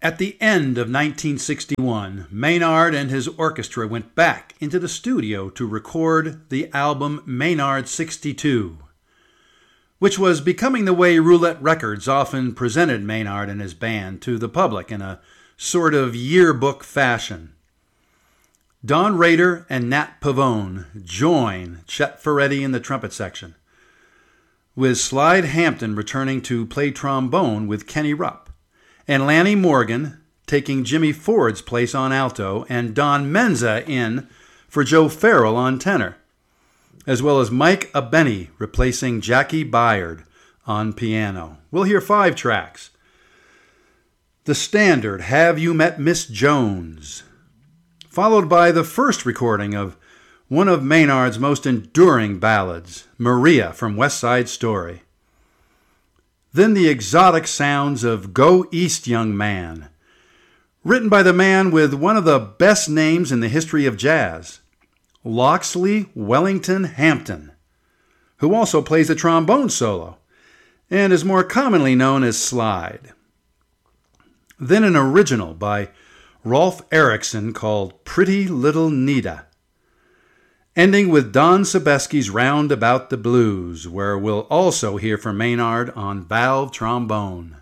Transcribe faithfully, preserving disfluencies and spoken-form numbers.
At the end of nineteen sixty-one, Maynard and his orchestra went back into the studio to record the album Maynard sixty-two, which was becoming the way Roulette Records often presented Maynard and his band to the public in a sort of yearbook fashion. Don Rader and Nat Pavone join Chet Ferretti in the trumpet section, with Slide Hampton returning to play trombone with Kenny Rupp, and Lanny Morgan taking Jimmy Ford's place on alto, and Don Menza in for Joe Farrell on tenor, as well as Mike Abeni replacing Jackie Byard on piano. We'll hear five tracks. The standard, Have You Met Miss Jones? Followed by the first recording of one of Maynard's most enduring ballads, Maria from West Side Story. Then the exotic sounds of Go East, Young Man, written by the man with one of the best names in the history of jazz, Loxley Wellington Hampton, who also plays a trombone solo and is more commonly known as Slide. Then an original by Rolf Erickson called Pretty Little Nita, ending with Don Sebesky's Round About the Blues, where we'll also hear from Maynard on valve trombone.